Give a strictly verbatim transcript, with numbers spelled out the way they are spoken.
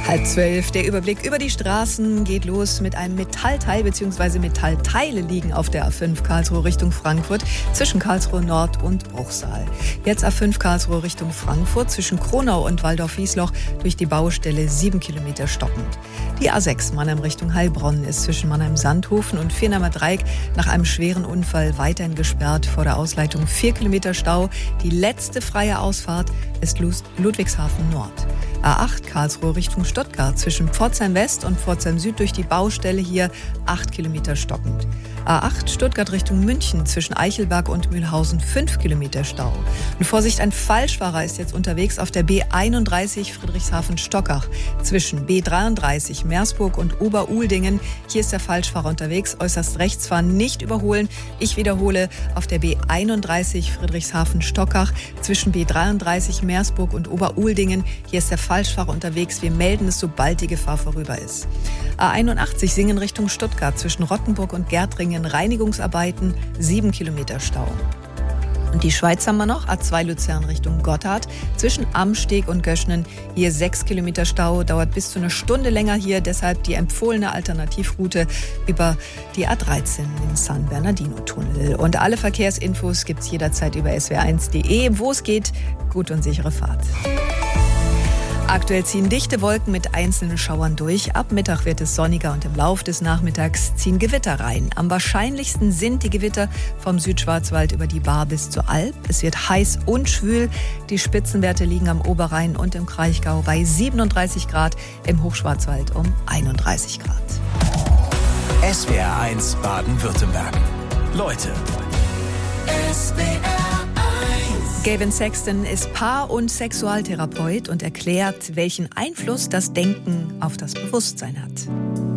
Halb zwölf, der Überblick über die Straßen geht los mit einem Metallteil bzw. Metallteile liegen auf der A fünf Karlsruhe Richtung Frankfurt zwischen Karlsruhe Nord und Bruchsal. Jetzt A fünf Karlsruhe Richtung Frankfurt zwischen Kronau und Waldorf-Wiesloch durch die Baustelle sieben Kilometer stockend. Die A sechs Mannheim Richtung Heilbronn ist zwischen Mannheim-Sandhofen und Vierheimer Dreieck nach einem schweren Unfall weiterhin gesperrt. Vor der Ausleitung vier Kilometer Stau. Die letzte freie Ausfahrt ist Ludwigshafen Nord. A acht Karlsruhe Richtung Stuttgart zwischen Pforzheim West und Pforzheim Süd durch die Baustelle hier acht Kilometer stockend. A acht Stuttgart Richtung München zwischen Eichelberg und Mühlhausen fünf Kilometer Stau. Und Vorsicht, ein Falschfahrer ist jetzt unterwegs auf der B einunddreißig Friedrichshafen-Stockach zwischen B dreiunddreißig Meersburg und Oberuldingen. Hier ist der Falschfahrer unterwegs. Äußerst rechts fahren, nicht überholen. Ich wiederhole, auf der B einunddreißig Friedrichshafen-Stockach zwischen B dreiunddreißig Meersburg und Oberuldingen. Hier ist der Falschfahrer unterwegs. Wir melden es, sobald die Gefahr vorüber ist. A einundachtzig Singen Richtung Stuttgart zwischen Rottenburg und Gärtringen. Reinigungsarbeiten, sieben Kilometer Stau. Und die Schweiz haben wir noch, A zwei Luzern Richtung Gotthard, zwischen Amsteg und Göschnen, hier sechs Kilometer Stau, dauert bis zu eine Stunde länger hier, deshalb die empfohlene Alternativroute über die A dreizehn im San Bernardino-Tunnel. Und alle Verkehrsinfos gibt's jederzeit über s w r eins punkt d e, wo es geht, gut und sichere Fahrt. Aktuell ziehen dichte Wolken mit einzelnen Schauern durch. Ab Mittag wird es sonniger und im Lauf des Nachmittags ziehen Gewitter rein. Am wahrscheinlichsten sind die Gewitter vom Südschwarzwald über die Baar bis zur Alb. Es wird heiß und schwül. Die Spitzenwerte liegen am Oberrhein und im Kraichgau bei siebenunddreißig Grad, im Hochschwarzwald um einunddreißig Grad. S W R eins Baden-Württemberg. Leute. S W R Gavin Sexton ist Paar- und Sexualtherapeut und erklärt, welchen Einfluss das Denken auf das Bewusstsein hat.